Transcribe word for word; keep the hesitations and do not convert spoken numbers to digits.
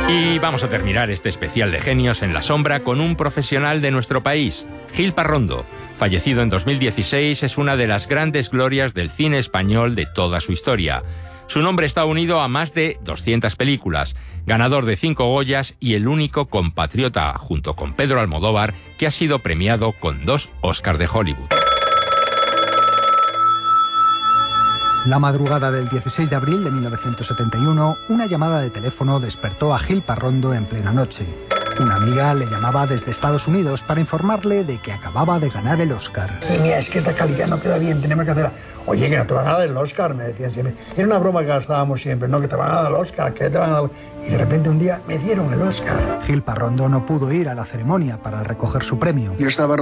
Y vamos a terminar este especial de genios en la sombra con un profesional de nuestro país, Gil Parrondo. Fallecido en dos mil dieciséis, es una de las grandes glorias del cine español de toda su historia. Su nombre está unido a más de doscientas películas, ganador de cinco Goyas y el único compatriota, junto con Pedro Almodóvar, que ha sido premiado con dos Oscars de Hollywood. La madrugada del dieciséis de abril de mil novecientos setenta y uno, una llamada de teléfono despertó a Gil Parrondo en plena noche. Una amiga le llamaba desde Estados Unidos para informarle de que acababa de ganar el Oscar. Y mira, es que esta calidad no queda bien, tenemos que hacerla. Oye, que no te van a dar el Oscar, me decían siempre. Era una broma que gastábamos siempre, no, que te van a dar el Oscar, que te van a dar... Y de repente un día me dieron el Oscar. Gil Parrondo no pudo ir a la ceremonia para recoger su premio. Yo estaba